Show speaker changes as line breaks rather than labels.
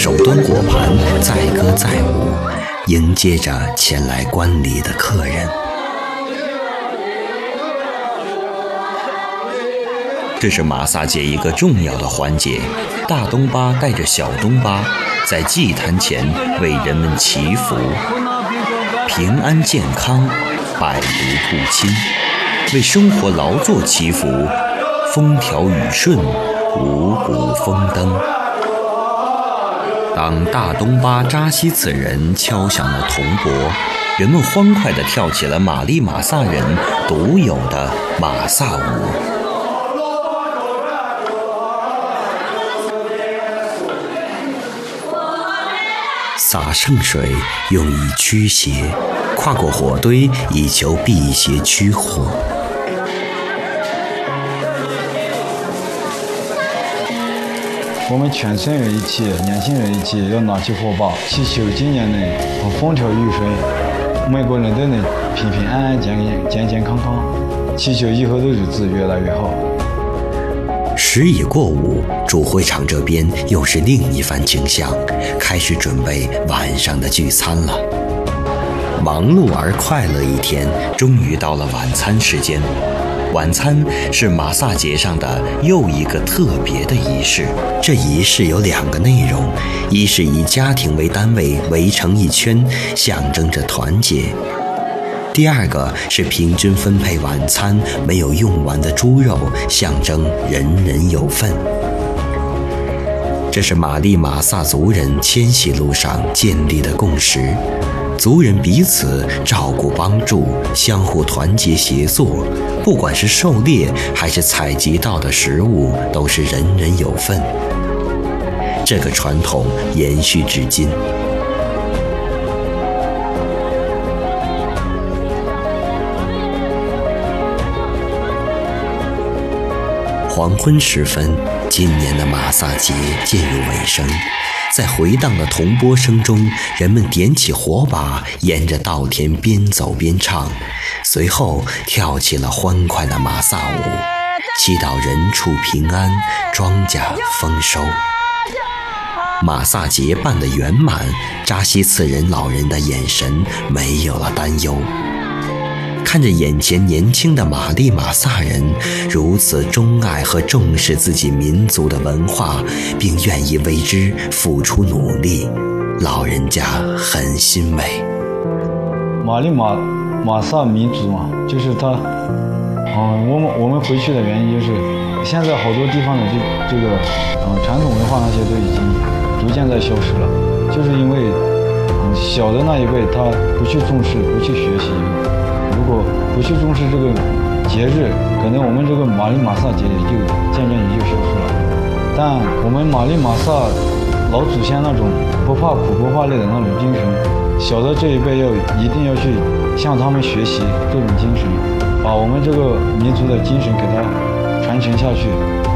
手端果盘，载歌载舞，迎接着前来观礼的客人。这是马萨节一个重要的环节，大东巴带着小东巴在祭坛前为人们祈福，平安健康，百毒不侵，为生活劳作祈福，风调雨顺，五谷丰登。当大东巴扎西次人敲响了铜钵，人们欢快地跳起了玛丽玛萨人独有的玛萨舞。洒圣水用以驱邪，跨过火堆以求辟邪驱火。
我们全村人一起，年轻人一起，要拿起火把，祈求今年能风调雨顺，每个人都能平平安安、健健康康，祈求以后的日子越来越好。
时已过午，主会场这边又是另一番景象，开始准备晚上的聚餐了。忙碌而快乐一天，终于到了晚餐时间。晚餐是马萨节上的又一个特别的仪式。这仪式有2个内容，一是以家庭为单位围成一圈，象征着团结；第2个是平均分配晚餐没有用完的猪肉，象征人人有份。这是玛丽玛萨族人迁徙路上建立的共识，族人彼此照顾帮助，相互团结协作，不管是狩猎还是采集到的食物，都是人人有份。这个传统延续至今。黄昏时分，今年的马萨节渐入尾声。在回荡的铜钵声中，人们点起火把，沿着稻田边走边唱，随后跳起了欢快的马萨舞，祈祷人畜平安，庄稼丰收。马萨节办得圆满，扎西次人老人的眼神没有了担忧。看着眼前年轻的玛丽玛萨人如此钟爱和重视自己民族的文化，并愿意为之付出努力，老人家很欣慰。
玛丽玛萨民族嘛，就是他，我们回去的原因就是现在好多地方的这个传统文化那些都已经逐渐在消失了，就是因为小的那一辈他不去重视，不去学习。如果不去重视这个节日，可能我们这个玛丽玛萨节渐渐消失了。但我们玛丽玛萨老祖先那种不怕苦不怕累的那种精神，小的这一辈一定要去向他们学习这种精神，把我们这个民族的精神给它传承下去。